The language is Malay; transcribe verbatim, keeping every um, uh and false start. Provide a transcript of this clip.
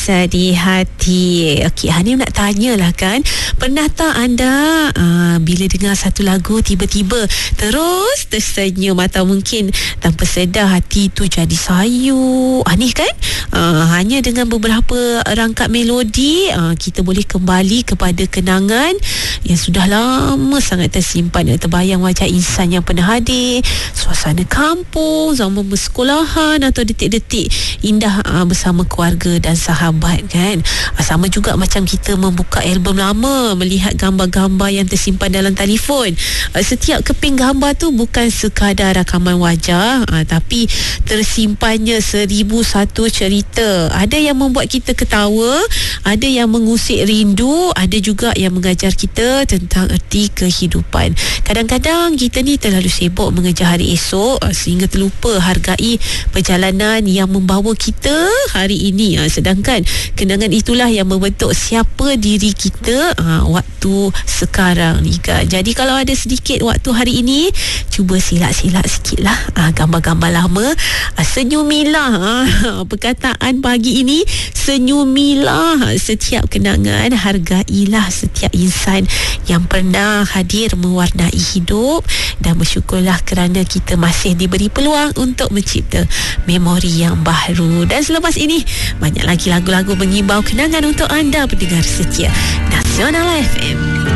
Sedih hati. Okey, Hanif nak tanyalah kan, pernah tak anda uh, bila dengar satu lagu tiba-tiba terus tersenyum, atau mungkin tanpa sedar hati tu jadi sayu? Hanif kan, uh, hanya dengan beberapa rangkap melodi uh, kita boleh kembali kepada kenangan yang sudah lama sangat tersimpan. Terbayang wajah insan yang pernah hadir, suasana kampung, zaman bersekolahan, atau detik-detik indah uh, bersama keluarga dan sahabat kan. Uh, sama juga macam kita membuka album lama, melihat gambar-gambar yang tersimpan dalam telefon. Uh, setiap keping gambar tu bukan sekadar rakaman wajah, uh, tapi tersimpannya seribu satu cerita. Ada yang membuat kita ketawa, ada yang mengusik rindu, ada juga yang mengajar kita tentang erti kehidupan. Kadang-kadang kita ni terlalu sibuk mengejar hari esok uh, sehingga terlupa hargai perjalanan yang membawa kita hari ini. Uh, sedangkan kenangan itulah yang membentuk siapa diri kita uh, waktu sekarang ni kan. Jadi kalau ada sedikit waktu hari ini, cuba silap-silap sikit lah uh, gambar-gambar lama. uh, Senyumilah uh, perkataan pagi ini, senyumilah setiap kenangan, hargailah setiap insan yang pernah hadir mewarnai hidup, dan bersyukurlah kerana kita masih diberi peluang untuk mencipta memori yang baru. Dan selepas ini banyak lagi lagu-lagu mengimbau kenangan untuk anda pendengar setia Nasional F M.